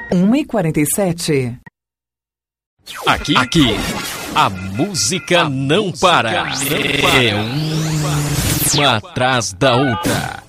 1h47. Aqui, a música não para. É uma atrás da outra.